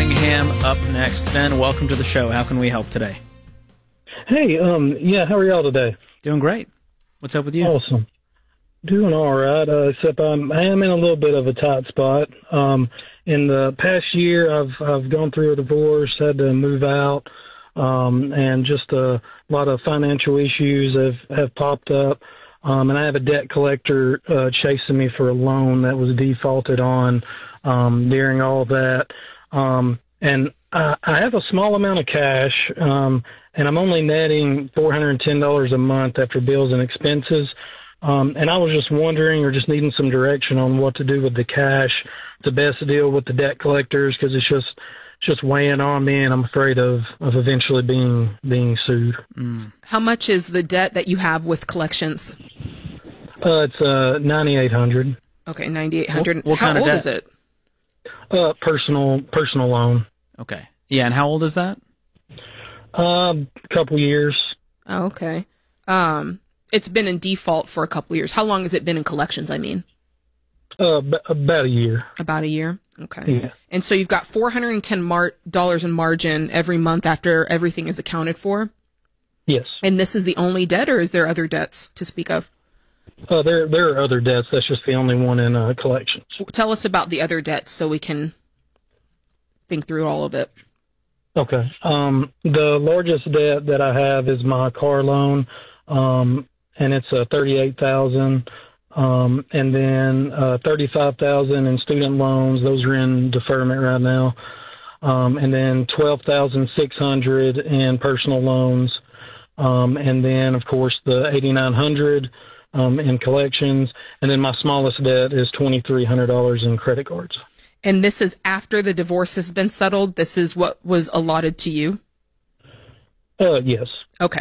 Cunningham up next. Ben, welcome to the show. How can we help today? Hey, how are y'all today? Doing great. What's up with you? Awesome. Doing all right, except I am in a little bit of a tight spot. In the past year, I've gone through a divorce, had to move out, and just a lot of financial issues have popped up. And I have a debt collector chasing me for a loan that was defaulted on during all that. And I have a small amount of cash, and I'm only netting $410 a month after bills and expenses. And I was just wondering or just needing some direction on what to do with the cash to best deal with the debt collectors, because it's just weighing on me, and I'm afraid of eventually being sued. How much is the debt that you have with collections? It's $9,800. Okay, $9,800. What How kind of old debt? is it? Personal loan. Okay. Yeah, and how old is that? A couple years. Oh, okay. It's been in default for a couple years. How long has it been in collections, I mean? About a year. About a year? Okay. Yeah. And so you've got $410 in margin every month after everything is accounted for? Yes. And this is the only debt, or is there other debts to speak of? There are other debts. That's just the only one in collections. Tell us about the other debts so we can think through all of it. Okay. The largest debt that I have is my car loan, and it's $38,000. And then $35,000 in student loans. Those are in deferment right now. And then $12,600 in personal loans. And then, of course, the $8,900 in collections. And then my smallest debt is $2,300 in credit cards. And this is after the divorce has been settled? This is what was allotted to you? Yes. Okay.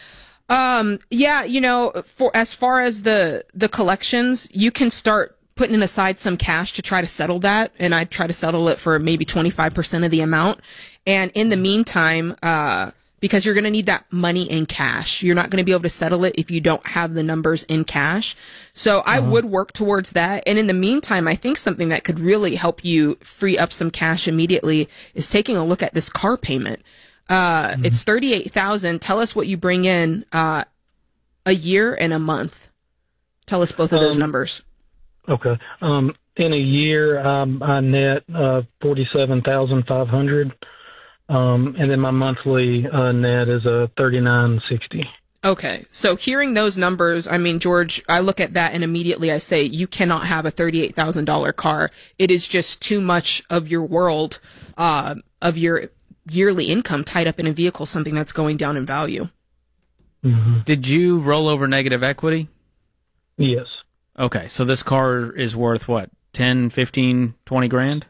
For as far as the collections, you can start putting aside some cash to try to settle that. And I'd try to settle it for maybe 25% of the amount. And in the meantime, because you're going to need that money in cash. You're not going to be able to settle it if you don't have the numbers in cash. So I would work towards that. And in the meantime, I think something that could really help you free up some cash immediately is taking a look at this car payment. It's $38,000. Tell us what you bring in a year and a month. Tell us both of those numbers. Okay. In a year, I net $47,500. And then my monthly net is $39.60. Okay. So hearing those numbers, I mean, George, I look at that and immediately I say, you cannot have a $38,000 car. It is just too much of your world, of your yearly income tied up in a vehicle, something that's going down in value. Mm-hmm. Did you roll over negative equity? Yes. Okay, so this car is worth what, 10, 15, 20 grand?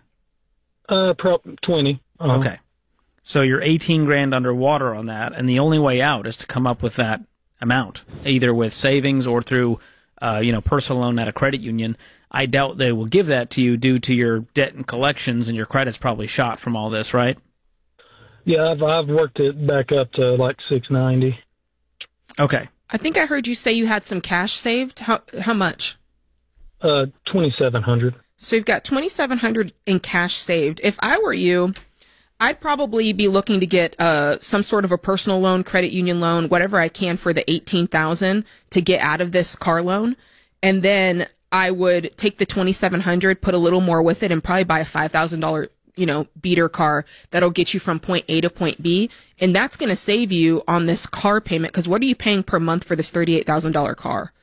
20. Okay. So you're 18 grand underwater on that, and the only way out is to come up with that amount, either with savings or through, personal loan at a credit union. I doubt they will give that to you due to your debt and collections, and your credit's probably shot from all this, right? Yeah, I've worked it back up to like 690. Okay. I think I heard you say you had some cash saved. How much? 2,700. So you've got 2,700 in cash saved. If I were you, I'd probably be looking to get some sort of a personal loan, credit union loan, whatever I can for the $18,000 to get out of this car loan, and then I would take the 2,700, put a little more with it, and probably buy a $5,000 beater car that'll get you from point A to point B. And that's going to save you on this car payment. Because what are you paying per month for this $38,000 car?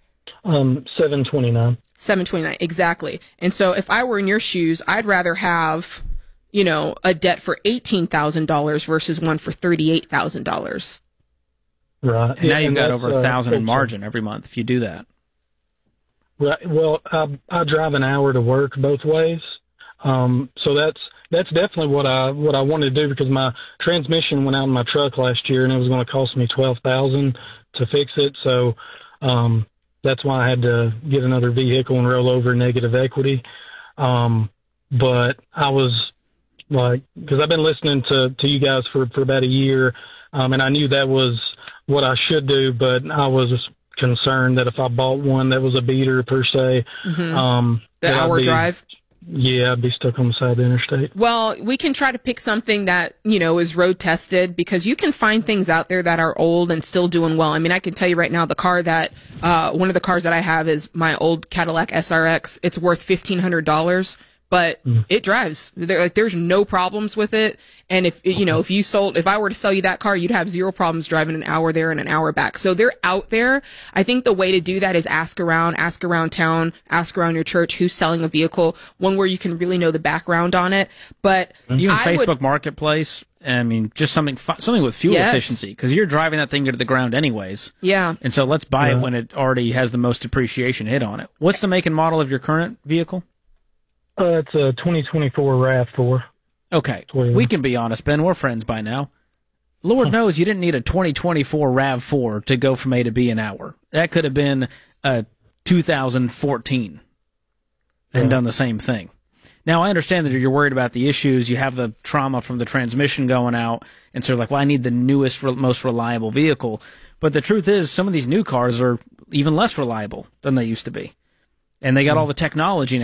$729. $729, exactly. And so if I were in your shoes, I'd rather have, a debt for $18,000 versus one for $38,000. Right. And now you've got over 1,000 in okay. margin every month if you do that. Right. Well, I drive an hour to work both ways. So that's definitely what I wanted to do, because my transmission went out in my truck last year and it was going to cost me $12,000 to fix it. So, that's why I had to get another vehicle and roll over negative equity. But I was like, because I've been listening to you guys for about a year, and I knew that was what I should do, but I was concerned that if I bought one that was a beater per se, the hour drive. Yeah, I'd be stuck on the side of the interstate. Well, we can try to pick something that, is road tested, because you can find things out there that are old and still doing well. I mean, I can tell you right now, one of the cars that I have is my old Cadillac SRX. It's worth $1,500, but it drives. There's no problems with it. And if I were to sell you that car, you'd have zero problems driving an hour there and an hour back. So they're out there. I think the way to do that is ask around town, ask around your church who's selling a vehicle, one where you can really know the background on it. But even Facebook Marketplace, I mean, just something with fuel efficiency, because you're driving that thing into the ground anyways. Yeah. And so let's buy it when it already has the most depreciation hit on it. What's the make and model of your current vehicle? It's a 2024 RAV4. Okay, we can be honest, Ben. We're friends by now. Lord knows you didn't need a 2024 RAV4 to go from A to B an hour. That could have been a 2014 and done the same thing. Now, I understand that you're worried about the issues. You have the trauma from the transmission going out, and so you're like, well, I need the newest, most reliable vehicle. But the truth is, some of these new cars are even less reliable than they used to be. And they got all the technology now.